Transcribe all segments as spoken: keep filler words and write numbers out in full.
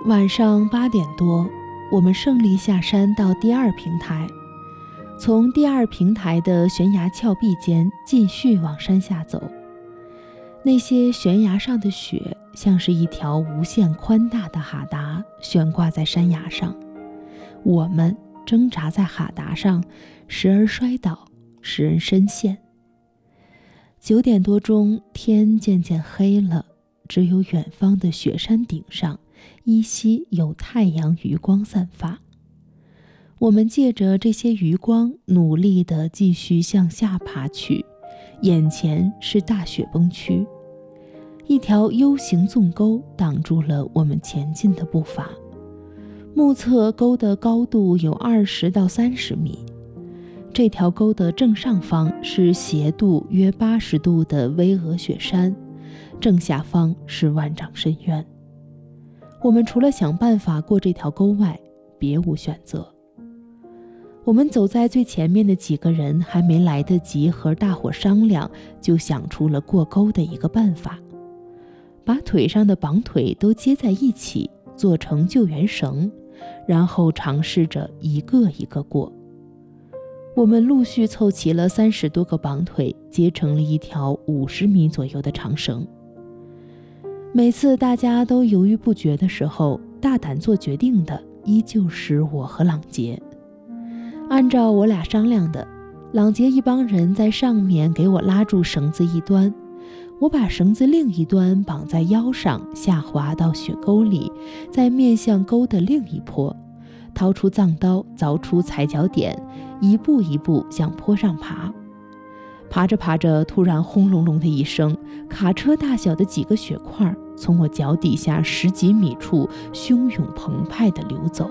晚上八点多，我们顺利下山到第二平台，从第二平台的悬崖峭壁间继续往山下走。那些悬崖上的雪像是一条无限宽大的哈达悬挂在山崖上，我们挣扎在哈达上，时而摔倒，时而深陷。九点多钟，天渐渐黑了，只有远方的雪山顶上依稀有太阳余光散发。我们借着这些余光努力地继续向下爬去，眼前是大雪崩区，一条 U 型纵沟挡住了我们前进的步伐。目测沟的高度有二十到三十米，这条沟的正上方是斜度约八十度的巍峨雪山，正下方是万丈深渊。我们除了想办法过这条沟外，别无选择。我们走在最前面的几个人还没来得及和大伙商量，就想出了过沟的一个办法，把腿上的绑腿都接在一起，做成救援绳，然后尝试着一个一个过。我们陆续凑齐了三十多个绑腿，结成了一条五十米左右的长绳。每次大家都犹豫不决的时候，大胆做决定的依旧是我和朗杰。按照我俩商量的，朗杰一帮人在上面给我拉住绳子一端，我把绳子另一端绑在腰上，下滑到雪沟里，再面向沟的另一坡，掏出藏刀，凿出踩脚点，一步一步向坡上爬。爬着爬着，突然轰隆隆的一声，卡车大小的几个雪块从我脚底下十几米处汹涌澎湃地流走。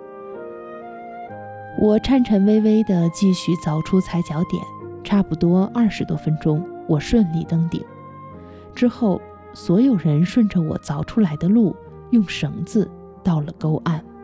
我颤颤巍巍地继续凿出踩脚点，差不多二十多分钟，我顺利登顶。之后，所有人顺着我凿出来的路，用绳子到了沟岸。